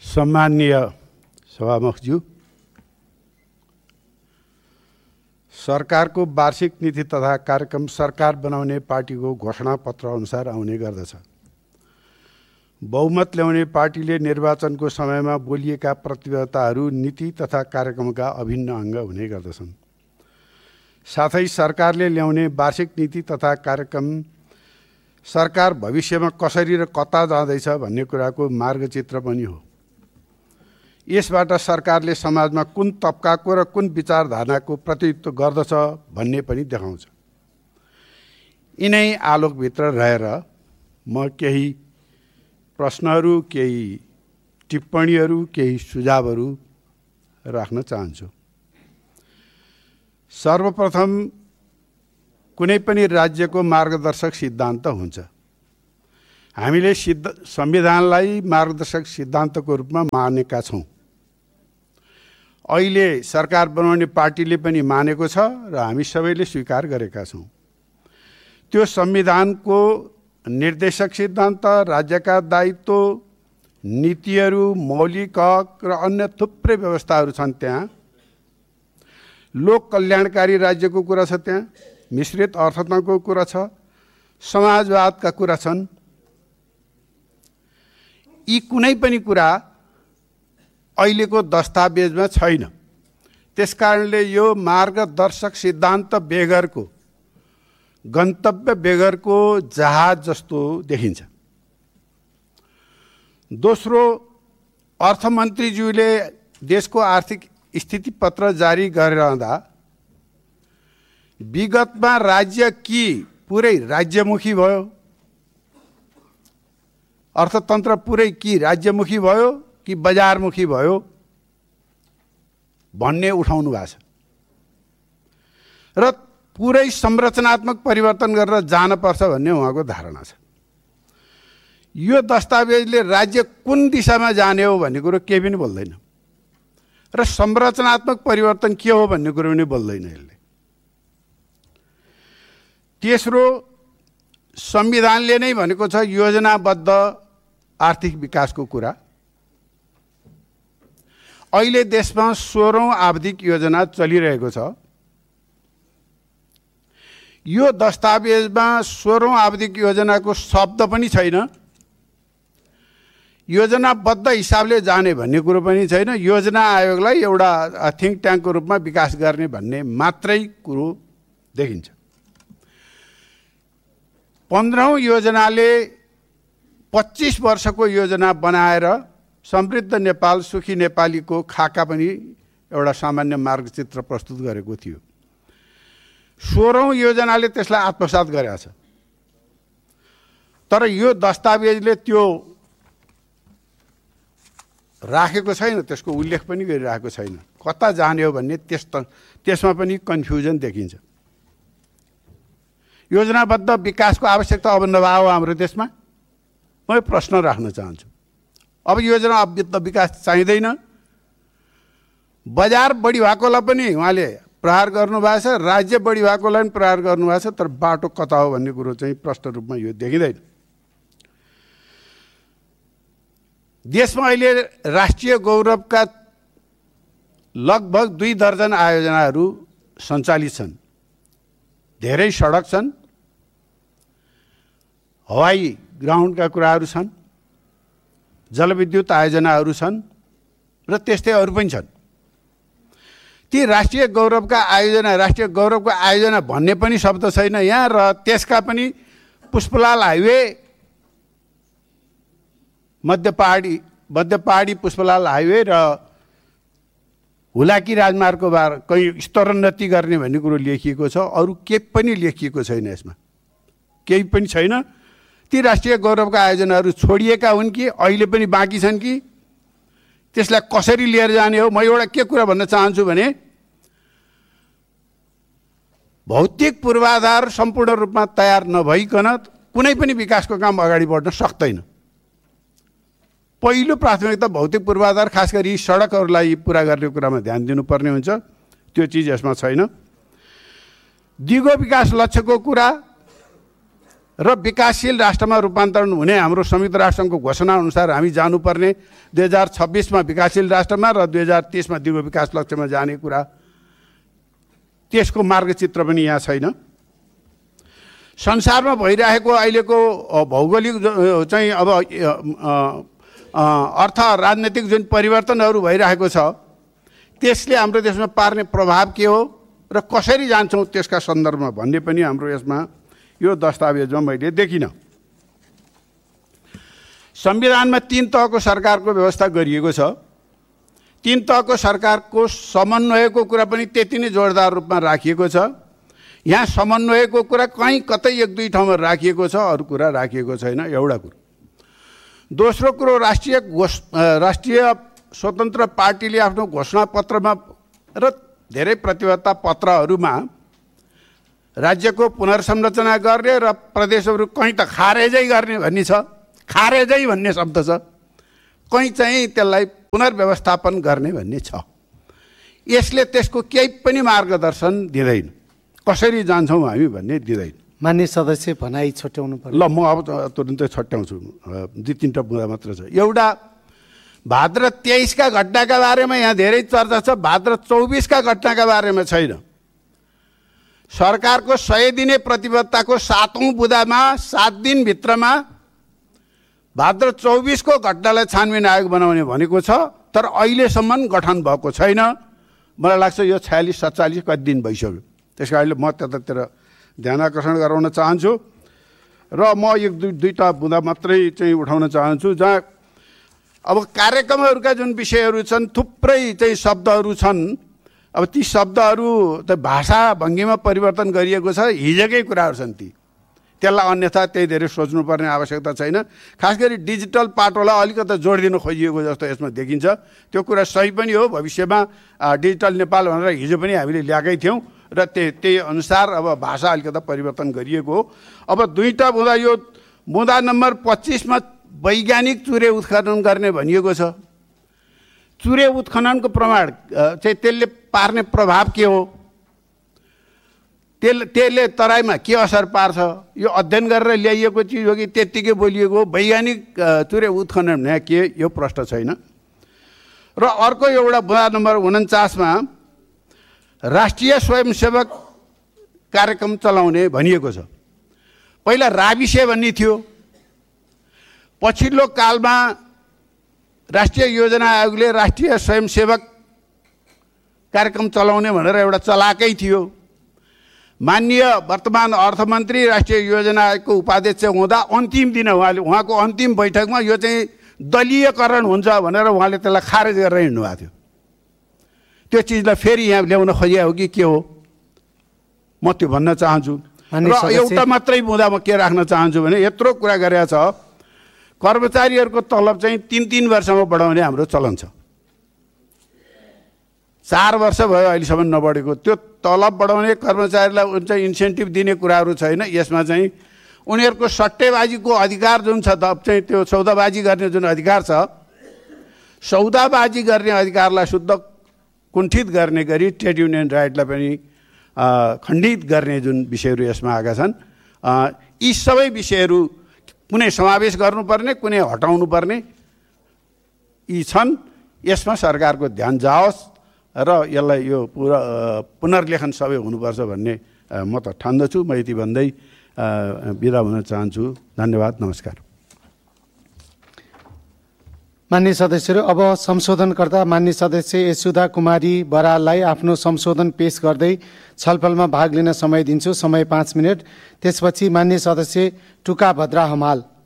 सम्माननीय सभामुखज्यू, सरकारको वार्षिक नीति तथा कार्यक्रम सरकार बनाउने पार्टीको घोषणापत्र अनुसार आउने गर्दछ। बहुमत ल्याउने पार्टीले निर्वाचनको समयमा बोलिएका प्रतिबद्धताहरू नीति तथा कार्यक्रमका अभिन्न अङ्ग हुने गर्दछन्। साथै सरकारले ल्याउने वार्षिक नीति तथा कार्यक्रम सरकार भविष्यमा कसरी र कता जाँदैछ भन्ने कुराको मार्गचित्र पनि हो। यसबाट सरकारले समाजमा कुन तबकाको र कुन विचारधाराको प्रतिनिधित्व गर्दछ भन्ने पनि देखाउँछ। यिनै आलोकभित्र रहेर म केही प्रश्नहरू, केही टिप्पणीहरू, केही सुझावहरू राख्न चाहन्छु। सर्वप्रथम, कुनै पनि राज्यको मार्गदर्शक सिद्धान्त हुन्छ। हामीले संविधानलाई मार्गदर्शक सिद्धान्तको रूपमा मानेका छौँ। अहिले सरकार बनाउने पार्टीले पनि मानेको छ र हामी सबैले स्वीकार गरेका छौँ। त्यो संविधानको निर्देशक सिद्धान्त, राज्यका दायित्व, नीतिहरू, मौलिक हक र अन्य थुप्रै व्यवस्थाहरू छन्। त्यहाँ लोक कल्याणकारी राज्यको कुरा छ, त्यहाँ मिश्रित अर्थतन्त्रको कुरा छ, समाजवादका कुरा छन्। यी कुनै पनि कुरा अहिलेको दस्तावेजमा छैन। त्यसकारणले यो मार्गदर्शक सिद्धान्त बेगरको, गन्तव्य बेगरको जहाज जस्तो देखिन्छ। दोस्रो, अर्थमन्त्रीज्यूले देशको आर्थिक स्थिति पत्र जारी गरिरहँदा विगतमा राज्य कि पुरै राज्यमुखी भयो, अर्थतन्त्र पुरै कि राज्यमुखी भयो कि बजारमुखी भयो भन्ने उठाउनु भएको छ र पुरै संरचनात्मक परिवर्तन गरेर जानुपर्छ भन्ने उहाँको धारणा छ। यो दस्तावेजले राज्य कुन दिशामा जाने हो भन्ने कुरो केही पनि बोल्दैन र संरचनात्मक परिवर्तन के हो भन्ने कुरो पनि बोल्दैन यसले। तेस्रो, संविधानले नै भनेको छ योजनाबद्ध आर्थिक विकासको कुरा। अहिले देशमा 16औं आवधिक योजना चलिरहेको छ। यो दस्तावेजमा 16औं आवधिक योजनाको शब्द पनि छैन, योजनाबद्ध हिसाबले जाने भन्ने कुरो पनि छैन, योजना आयोगलाई एउटा थिङ्क ट्याङ्कको रूपमा विकास गर्ने भन्ने मात्रै कुरो देखिन्छ। 15औं योजनाले 25 वर्षको योजना बनाएर समृद्ध नेपाल, सुखी नेपालीको खाका पनि एउटा सामान्य मार्गचित्र प्रस्तुत गरेको थियो। 16औं योजनाले त्यसलाई आत्मसात गरेको छ। तर यो दस्तावेजले त्यो राखेको छैन, त्यसको उल्लेख पनि गरिरहेको छैन। कता जाने हो भन्ने त्यसमा पनि कन्फ्युजन देखिन्छ। योजनाबद्ध विकासको आवश्यकता अब नभएको हाम्रो देशमा म प्रश्न राख्न चाहन्छु। अब योजनाबद्ध विकास चाहिँदैन। बजार बढी भएकोलाई पनि उहाँले प्रहार गर्नुभएको छ, राज्य बढी भएकोलाई पनि प्रहार गर्नुभएको छ, तर बाटो कता हो भन्ने कुरो चाहिँ प्रष्ट रूपमा यो देखिँदैन। देशमा अहिले राष्ट्रिय गौरवका लगभग 2 दर्जन आयोजनाहरू सञ्चालित छन्। धेरै सडक छन्, हवाई ग्राउन्डका कुराहरू छन्, जलविद्युत आयोजनाहरू छन् र त्यस्तै अरू पनि छन्। ती राष्ट्रिय गौरवका आयोजना भन्ने पनि शब्द छैन यहाँ र त्यसका पनि पुष्पलाल हाइवे, मध्य पहाडी पुष्पलाल हाइवे र हुलाकी राजमार्गको कहीँ स्तरोन्नति गर्ने भन्ने कुरो लेखिएको छ। अरू केही पनि लेखिएको छैन, यसमा केही पनि छैन। ती राष्ट्रिय गौरवका आयोजनाहरू छोडिएका हुन् कि अहिले पनि बाँकी छन् कि त्यसलाई कसरी लिएर जाने हो? म एउटा के कुरा भन्न चाहन्छु भने भौतिक पूर्वाधार सम्पूर्ण रूपमा तयार नभइकन कुनै पनि विकासको काम अगाडि बढ्न सक्दैन। पहिलो प्राथमिकता भौतिक पूर्वाधार, खास गरी सडकहरूलाई पुरा गर्ने कुरामा ध्यान दिनुपर्ने हुन्छ। त्यो चिज यसमा छैन। दिगो विकास लक्ष्यको कुरा र विकासशील राष्ट्रमा रूपान्तरण हुने हाम्रो संयुक्त राष्ट्रसङ्घको घोषणाअनुसार हामी जानुपर्ने 2026मा विकासशील राष्ट्रमा र 2030मा दिगो विकास लक्ष्यमा जाने कुरा, त्यसको मार्गचित्र पनि यहाँ छैन। संसारमा भइरहेको अहिलेको भौगोलिक चाहिँ अब अर्थ राजनीतिक जुन परिवर्तनहरू भइरहेको छ त्यसले हाम्रो देशमा पार्ने प्रभाव के हो र कसरी जान्छौँ त्यसका सन्दर्भमा भन्ने पनि हाम्रो यसमा यो दस्तावेजमा मैले देखिनँ। संविधानमा 3 तहको सरकारको व्यवस्था गरिएको छ। 3 तहको सरकारको समन्वयको कुरा पनि त्यति नै जोडदार रूपमा राखिएको छ। यहाँ समन्वयको कुरा कहीँ कतै 1-2 ठाउँमा राखिएको छ, अरू कुरा राखिएको छैन, एउटा कुरो। दोस्रो कुरो, राष्ट्रिय स्वतन्त्र पार्टीले आफ्नो घोषणापत्रमा र धेरै प्रतिबद्धता पत्रहरूमा राज्यको पुनर्संरचना गर्ने र प्रदेशहरू कहीँ त खारेजै गर्ने भन्ने छ, खारेजै भन्ने शब्द छ, कहीँ चाहिँ त्यसलाई पुनर्व्यवस्थापन गर्ने भन्ने छ। यसले त्यसको केही पनि मार्गदर्शन दिँदैन, कसरी जान्छौँ हामी भन्ने दिँदैन। मान्य सदस्य भनाइ छुट्याउनु पर्छ। ल म अब तुरुन्तै छट्याउँछु, 2-3टा बुँदा मात्र छ। एउटा भाद्र 23 का घटनाका बारेमा यहाँ धेरै चर्चा छ, भाद्र 24 का घटनाका बारेमा छैन। सरकारको 100 दिने प्रतिबद्धताको 7औं बुँदामा 7 दिनभित्रमा भाद्र 24 को घटनालाई छानबिन आयोग बनाउने भनेको छ, तर अहिलेसम्म गठन भएको छैन। मलाई लाग्छ यो 46-47 कति दिन भइसक्यो। त्यस कारणले म त्यतातिर ध्यान आकर्षण गराउन चाहन्छु र म 1-2टा बुँदा मात्रै चाहिँ उठाउन चाहन्छु, जहाँ अब कार्यक्रमहरूका जुन विषयहरू छन्, थुप्रै चाहिँ शब्दहरू छन्। अब ती शब्दहरू त भाषा भङ्गीमा परिवर्तन गरिएको छ, हिजोकै कुराहरू छन् ती, त्यसलाई अन्यथा त्यही धेरै सोच्नुपर्ने आवश्यकता छैन। खास गरी डिजिटल पाटोलाई अलिकति जोडिदिनु खोजिएको जस्तो यसमा देखिन्छ। त्यो कुरा सही पनि हो, भविष्यमा डिजिटल नेपाल भनेर हिजो पनि हामीले ल्याएकै थियौँ र त्यही अनुसार अब भाषा अलिकति परिवर्तन गरिएको हो। अब 2टा बुँदा, यो बुँदा नम्बर 25मा वैज्ञानिक चुरे उत्खनन गर्ने भनिएको छ। चुरे उत्खननको प्रमाण चाहिँ त्यसले पार्ने प्रभाव के हो, त्यसले तराईमा के असर पार्छ, यो अध्ययन गरेर ल्याइएको चिज हो कि त्यत्तिकै बोलिएको? वैज्ञानिक चुरे उत्खनन भने के, यो प्रश्न छैन। र अर्को एउटा बुँदा नम्बर 49मा राष्ट्रिय स्वयंसेवक कार्यक्रम चलाउने भनिएको छ। पहिला राबिसे भन्ने थियो, पछिल्लो कालमा राष्ट्रिय योजना आयोगले राष्ट्रिय स्वयंसेवक कार्यक्रम चलाउने भनेर एउटा चलाएकै थियो। माननीय वर्तमान अर्थमन्त्री राष्ट्रिय योजना आयोगको उपाध्यक्ष हुँदा अन्तिम दिन उहाँको अन्तिम बैठकमा यो चाहिँ दलीयकरण हुन्छ भनेर उहाँले त्यसलाई खारेज गरेर हिँड्नुभएको थियो। त्यो चिजलाई फेरि यहाँ ल्याउन खोजिया हो कि के हो, म त्यो भन्न चाहन्छु। र एउटा मात्रै बुँदा म के राख्न चाहन्छु भने, यत्रो कुरा गरेको छ, कर्मचारीहरूको तलब चाहिँ 3-3 वर्षमा बढाउने हाम्रो चलन छ। 4 वर्ष भयो अहिलेसम्म नबढेको। त्यो तलब बढाउने, कर्मचारीलाई चाहिँ इन्सेन्टिभ दिने कुराहरू छैन। यसमा चाहिँ उनीहरूको सट्टेबाजीको अधिकार जुन छ, चाहिँ त्यो सौदाबाजी गर्ने जुन अधिकार छ, सौदाबाजी गर्ने अधिकारलाई शुद्ध कुण्ठित गर्ने गरी ट्रेड युनियन राइटलाई पनि खण्डित गर्ने जुन विषयहरू यसमा आएका छन्, यी सबै विषयहरू कुनै समावेश गर्नुपर्ने, कुनै हटाउनुपर्ने यी छन्। यसमा सरकारको ध्यान जाओस् र यसलाई यो पुनर्लेखन सबै हुनुपर्छ भन्ने म त ठान्दछु। म यति भन्दै बिदा हुन चाहन्छु। धन्यवाद, नमस्कार। मान्य सदस्यहरू, अब संशोधनकर्ता मान्य सदस्य यशोदा कुमारी बराललाई आफ्नो संशोधन पेश गर्दै छलफलमा भाग लिन समय दिन्छु। समय 5 मिनट। त्यसपछि मान्य सदस्य टुका भद्रा हमाल।